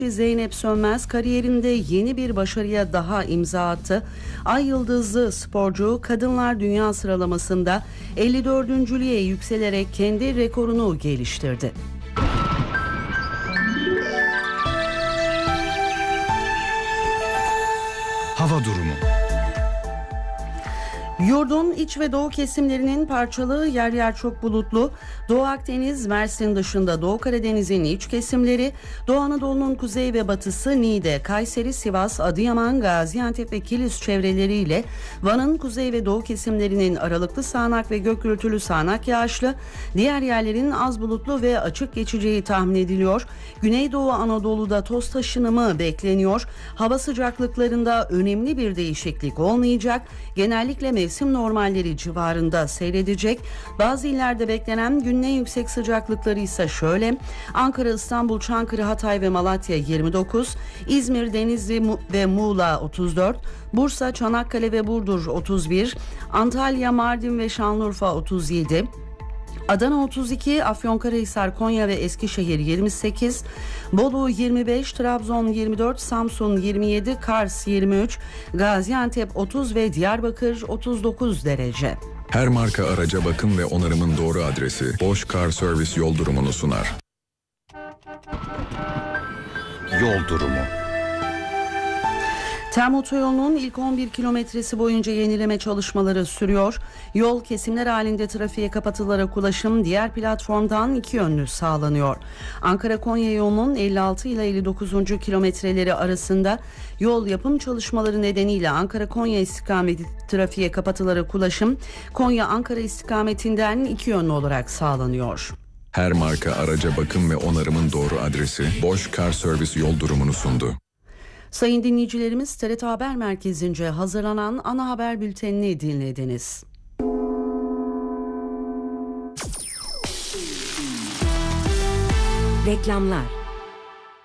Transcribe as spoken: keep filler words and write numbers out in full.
Zeynep Sönmez kariyerinde yeni bir başarıya daha imza attı. Ay yıldızlı sporcu kadınlar dünya sıralamasında elli dördüncülüğe yükselerek kendi rekorunu geliştirdi. Hava durumu. Yurdun iç ve doğu kesimlerinin parçalı, yer yer çok bulutlu. Doğu Akdeniz, Mersin dışında Doğu Karadeniz'in iç kesimleri, Doğu Anadolu'nun kuzey ve batısı, Niğde, Kayseri, Sivas, Adıyaman, Gaziantep ve Kilis çevreleriyle Van'ın kuzey ve doğu kesimlerinin aralıklı sağanak ve gök gürültülü sağanak yağışlı, diğer yerlerin az bulutlu ve açık geçeceği tahmin ediliyor. Güneydoğu Anadolu'da toz taşınımı bekleniyor. Hava sıcaklıklarında önemli bir değişiklik olmayacak. Genellikle mevsim normalleri civarında seyredecek. Bazı illerde beklenen günün en yüksek sıcaklıkları ise şöyle: Ankara, İstanbul, Çankırı, Hatay ve Malatya yirmi dokuz, İzmir, Denizli ve Muğla otuz dört, Bursa, Çanakkale ve Burdur otuz bir, Antalya, Mardin ve Şanlıurfa otuz yedi, Adana otuz iki, Afyonkarahisar, Konya ve Eskişehir yirmi sekiz, Bolu yirmi beş, Trabzon yirmi dört, Samsun yirmi yedi, Kars yirmi üç, Gaziantep otuz ve Diyarbakır otuz dokuz derece. Her marka araca bakım ve onarımın doğru adresi Bosch Car Service yol durumunu sunar. Yol durumu. TEM otoyolunun ilk on bir kilometresi boyunca yenileme çalışmaları sürüyor. Yol kesimler halinde trafiğe kapatılarak ulaşım diğer platformdan iki yönlü sağlanıyor. Ankara-Konya yolunun elli altı ile elli dokuzuncu kilometreleri arasında yol yapım çalışmaları nedeniyle Ankara-Konya istikameti trafiğe kapatılarak ulaşım Konya-Ankara istikametinden iki yönlü olarak sağlanıyor. Her marka araca bakım ve onarımın doğru adresi Bosch Car Service yol durumunu sundu. Sayın dinleyicilerimiz, T R T Haber Merkezi'nce hazırlanan ana haber bültenini dinlediniz. Reklamlar.